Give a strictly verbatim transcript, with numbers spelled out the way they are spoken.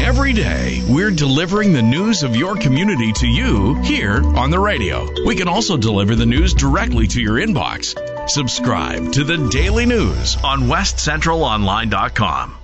Every day, we're delivering the news of your community to you here on the radio. We can also deliver the news directly to your inbox. Subscribe to the Daily News on west central online dot com.